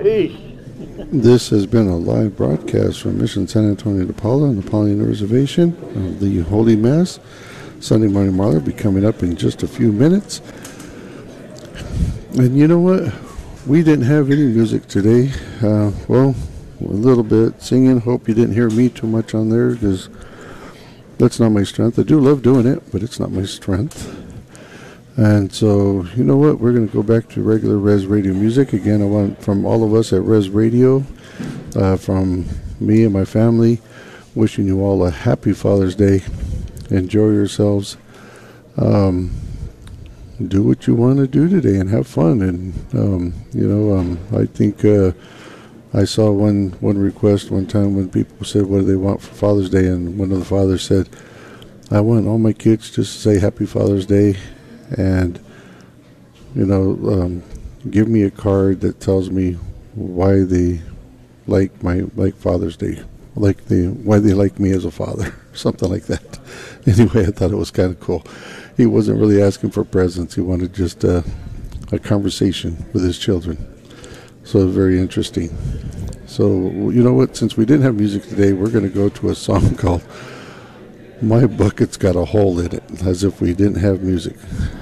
Hey. This has been a live broadcast from Mission San Antonio de Paula on the Paula Indian Reservation of the Holy Mass. Sunday morning Marla will be coming up in just a few minutes. And you know what? We didn't have any music today. Well, a little bit singing. Hope you didn't hear me too much on there because that's not my strength. I do love doing it, but it's not my strength. And so, you know what? We're going to go back to regular Res Radio music. Again, I want from all of us at Res Radio, from me and my family, wishing you all a happy Father's Day. Enjoy yourselves. Do what you want to do today and have fun. And, I think I saw one request one time when people said, what do they want for Father's Day? And one of the fathers said, I want all my kids just to say Happy Father's Day. And, give me a card that tells me why they like Father's Day, why they like me as a father, something like that. Anyway, I thought it was kind of cool. He wasn't really asking for presents. He wanted just a conversation with his children. So very interesting. So, you know what? Since we didn't have music today, we're going to go to a song called My Bucket's Got a Hole in It, as if we didn't have music.